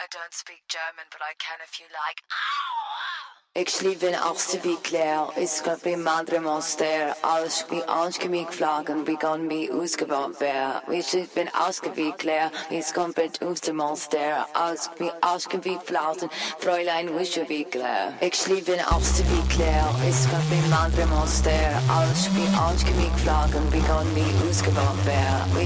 don't speak German, but I can if you like. Ik sliep in achtste wie Claire, ik schat bij Madre Monster, alles wie angeflogen, wie kan wie ausgebaut werden. Wir sliep in achtste wie Claire, ich komplett aus dem Monster, alles wie ausgeflogen, Fräulein wische wie Claire. Ik sliep in achtste wie Claire, ik schat bij Madre Monster, alles wie angeflogen, wie kan wie ausgebaut werden.